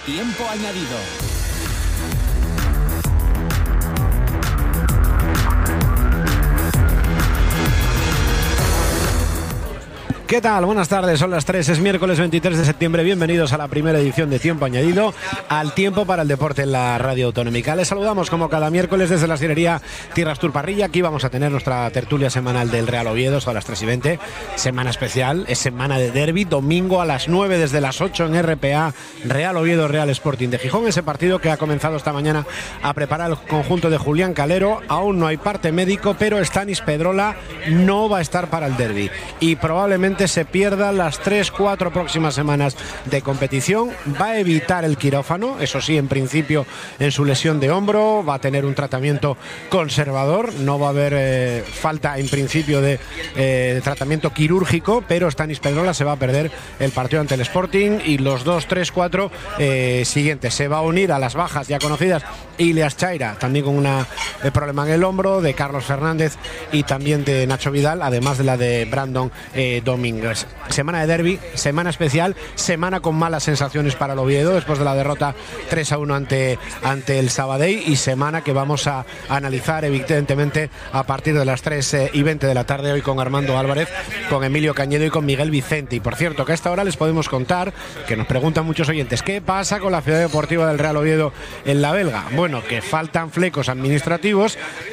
Tiempo añadido. ¿Qué tal? Buenas tardes, son las 3, es miércoles 23 de septiembre. Bienvenidos a la primera edición de Tiempo Añadido, al tiempo para el deporte en la radio autonómica. Les saludamos como cada miércoles desde la sidrería Tierras Tour Parrilla. Aquí vamos a tener nuestra tertulia semanal del Real Oviedo, a las 3:20. Semana especial, es semana de derbi, domingo a las 9 desde las 8 en RPA, Real Oviedo, Real Sporting de Gijón. Ese partido que ha comenzado esta mañana a preparar el conjunto de Julián Calero. Aún no hay parte médico, pero Stanis Pedrola no va a estar para el derbi y probablemente se pierda las 3-4 próximas semanas de competición. Va a evitar el quirófano, eso sí, en principio en su lesión de hombro, va a tener un tratamiento conservador, no va a haber falta en principio de tratamiento quirúrgico, pero Stanis Pedrola se va a perder el partido ante el Sporting y los 2-3-4 siguientes. Se va a unir a las bajas ya conocidas Ilias Chaira, también con un problema en el hombro, de Carlos Fernández y también de Nacho Vidal, además de la de Brandon Domínguez. Semana de derbi, semana especial, semana con malas sensaciones para el Oviedo después de la derrota 3-1 ante el Sabadell, y semana que vamos a analizar evidentemente a partir de las 3:20 de la tarde, hoy con Armando Álvarez, con Emilio Cañedo y con Miguel Vicente. Y por cierto, que a esta hora les podemos contar, que nos preguntan muchos oyentes, ¿qué pasa con la ciudad deportiva del Real Oviedo en la Belga? Bueno, que faltan flecos administrativos,